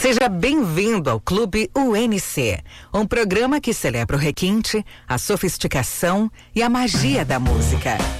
Seja bem-vindo ao Clube UNC, um programa que celebra o requinte, a sofisticação e a magia da música.